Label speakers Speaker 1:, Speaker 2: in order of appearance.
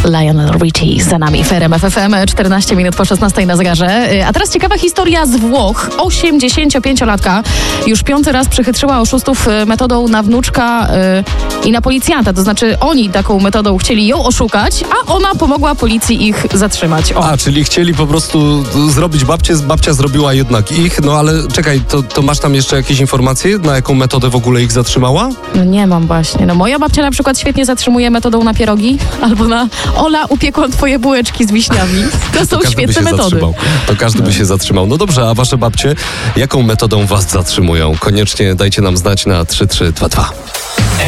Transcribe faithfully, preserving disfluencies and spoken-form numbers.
Speaker 1: Lionel Richie za nami w R M F F M, czternaście minut po szesnastej na zegarze. A teraz ciekawa historia z Włoch. osiemdziesięciopięciolatka już piąty raz przechytrzyła oszustów metodą na wnuczka yy, i na policjanta. To znaczy oni taką metodą chcieli ją oszukać, a ona pomogła policji ich zatrzymać. O.
Speaker 2: A, czyli chcieli po prostu zrobić babcię, babcia zrobiła jednak ich. No ale czekaj, to, to masz tam jeszcze jakieś informacje, na jaką metodę w ogóle ich zatrzymała?
Speaker 1: No nie mam właśnie. No moja babcia na przykład świetnie zatrzymuje metodą na pierogi albo na Ola, upiekłam twoje bułeczki z wiśniami. To są
Speaker 2: to
Speaker 1: świetne metody.
Speaker 2: Zatrzymał. To każdy by się zatrzymał. No dobrze, a wasze babcie jaką metodą was zatrzymują? Koniecznie dajcie nam znać na trzy trzy dwa dwa.